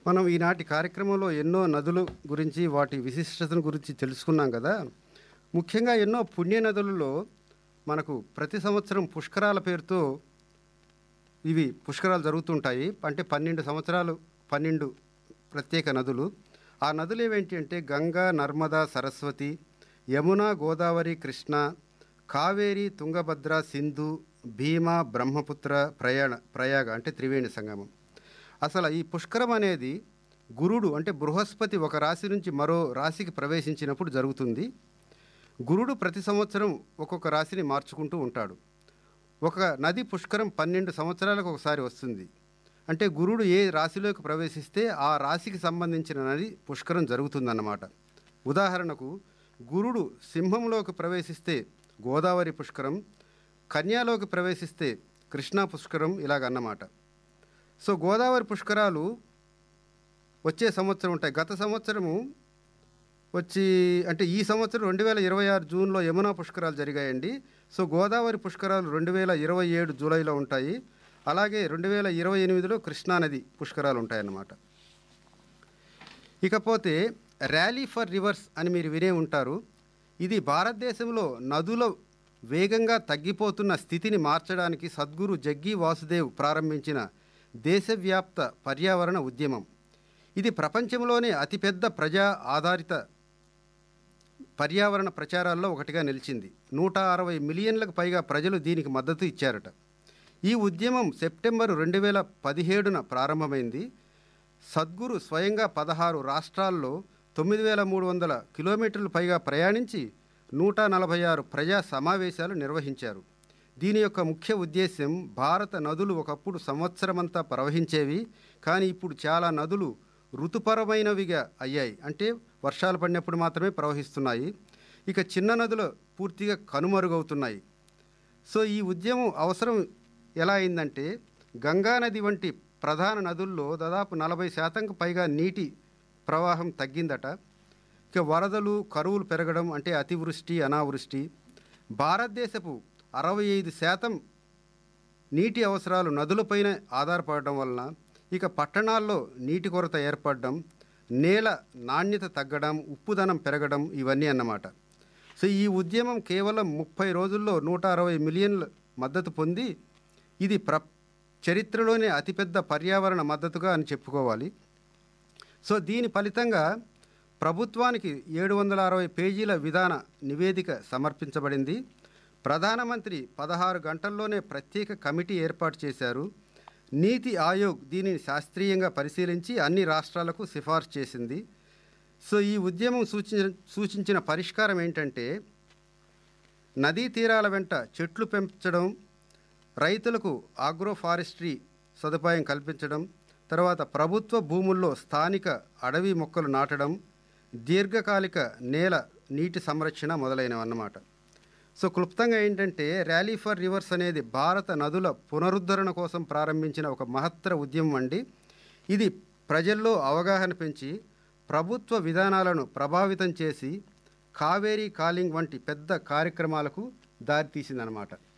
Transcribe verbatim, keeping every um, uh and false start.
మనం ఈనాటి కార్యక్రమంలో ఎన్నో నదుల గురించి వాటి విశిష్టతను గురించి తెలుసుకున్నాం కదా. ముఖ్యంగా ఎన్నో పుణ్య నదులలో మనకు ప్రతి సంవత్సరం పుష్కరాల పేరుతో ఇవి పుష్కరాలు జరుగుతుంటాయి. అంటే పన్నెండు సంవత్సరాలు పన్నెండు ప్రత్యేక నదులు. ఆ నదులు ఏవేంటి అంటే గంగా, నర్మదా, సరస్వతి, యమున, గోదావరి, కృష్ణ, కావేరి, తుంగభద్ర, సింధు, భీమా, బ్రహ్మపుత్ర, ప్రయాణ ప్రయాగ అంటే త్రివేణి సంగమం. అసలు ఈ పుష్కరం అనేది గురుడు అంటే బృహస్పతి ఒక రాశి నుంచి మరో రాశికి ప్రవేశించినప్పుడు జరుగుతుంది. గురుడు ప్రతి సంవత్సరం ఒక్కొక్క రాశిని మార్చుకుంటూ ఉంటాడు. ఒక నది పుష్కరం పన్నెండు సంవత్సరాలకు ఒకసారి వస్తుంది. అంటే గురుడు ఏ రాశిలోకి ప్రవేశిస్తే ఆ రాశికి సంబంధించిన నది పుష్కరం జరుగుతుందన్నమాట. ఉదాహరణకు గురుడు సింహంలోకి ప్రవేశిస్తే గోదావరి పుష్కరం, కన్యాలోకి ప్రవేశిస్తే కృష్ణా పుష్కరం ఇలాగన్నమాట. సో గోదావరి పుష్కరాలు వచ్చే సంవత్సరం ఉంటాయి. గత సంవత్సరము వచ్చి అంటే ఈ సంవత్సరం రెండు వేల ఇరవై ఆరు జూన్లో యమునా పుష్కరాలు జరిగాయండి. సో గోదావరి పుష్కరాలు రెండు వేల ఇరవై ఏడు జూలైలో ఉంటాయి. అలాగే రెండు వేల ఇరవై ఎనిమిదిలో కృష్ణానది పుష్కరాలు ఉంటాయన్నమాట. ఇకపోతే ర్యాలీ ఫర్ రివర్స్ అని మీరు వినే ఉంటారు. ఇది భారతదేశంలో నదుల వేగంగా తగ్గిపోతున్న స్థితిని మార్చడానికి సద్గురు జగ్గి వాసుదేవ్ ప్రారంభించిన దేశవ్యాప్త పర్యావరణ ఉద్యమం. ఇది ప్రపంచంలోనే అతిపెద్ద ప్రజా ఆధారిత పర్యావరణ ప్రచారాల్లో ఒకటిగా నిలిచింది. నూట అరవై మిలియన్లకు పైగా ప్రజలు దీనికి మద్దతు ఇచ్చారట. ఈ ఉద్యమం సెప్టెంబరు రెండు వేల పదిహేడున ప్రారంభమైంది. సద్గురు స్వయంగా పదహారు రాష్ట్రాల్లో తొమ్మిది వేల మూడు వందల కిలోమీటర్లు పైగా ప్రయాణించి నూట నలభై ఆరు ప్రజా సమావేశాలు నిర్వహించారు. దీని యొక్క ముఖ్య ఉద్దేశ్యం భారత నదులు ఒకప్పుడు సంవత్సరమంతా ప్రవహించేవి, కానీ ఇప్పుడు చాలా నదులు ఋతుపరమైనవిగా అయ్యాయి. అంటే వర్షాలు పడినప్పుడు మాత్రమే ప్రవహిస్తున్నాయి. ఇక చిన్న నదులు పూర్తిగా కనుమరుగవుతున్నాయి. సో ఈ ఉద్యమం అవసరం ఎలా అయిందంటే గంగానది వంటి ప్రధాన నదుల్లో దాదాపు నలభై శాతంకు పైగా నీటి ప్రవాహం తగ్గిందట. ఇక వరదలు, కరువులు పెరగడం అంటే అతివృష్టి, అనావృష్టి, భారతదేశపు అరవై ఐదు శాతం నీటి అవసరాలు నదులపైన ఆధారపడడం వలన ఇక పట్టణాల్లో నీటి కొరత ఏర్పడడం, నేల నాణ్యత తగ్గడం, ఉప్పుదనం పెరగడం ఇవన్నీ అన్నమాట. సో ఈ ఉద్యమం కేవలం ముప్పై రోజుల్లో నూట అరవై మిలియన్ల మద్దతు పొంది ఇది ప్ర చరిత్రలోనే అతిపెద్ద పర్యావరణ మద్దతుగా అని చెప్పుకోవాలి. సో దీని ఫలితంగా ప్రభుత్వానికి ఏడు వందల అరవై పేజీల విధాన నివేదిక సమర్పించబడింది. ప్రధానమంత్రి పదహారు గంటల్లోనే ప్రత్యేక కమిటీ ఏర్పాటు చేశారు. నీతి ఆయోగ్ దీనిని శాస్త్రీయంగా పరిశీలించి అన్ని రాష్ట్రాలకు సిఫార్సు చేసింది. సో ఈ ఉద్యమం సూచించిన సూచించిన పరిష్కారం ఏంటంటే నదీ తీరాల వెంట చెట్లు పెంచడం, రైతులకు ఆగ్రో ఫారెస్ట్రీ సదుపాయం కల్పించడం, తర్వాత ప్రభుత్వ భూముల్లో స్థానిక అడవి మొక్కలు నాటడం, దీర్ఘకాలిక నేల నీటి సంరక్షణ మొదలైనవన్నమాట. సో క్లుప్తంగా ఏంటంటే ర్యాలీ ఫర్ రివర్స్ అనేది భారత నదుల పునరుద్ధరణ కోసం ప్రారంభించిన ఒక మహత్తర ఉద్యమం అండి. ఇది ప్రజల్లో అవగాహన పెంచి ప్రభుత్వ విధానాలను ప్రభావితం చేసి కావేరీ కాలింగ్ వంటి పెద్ద కార్యక్రమాలకు దారితీసిందనమాట.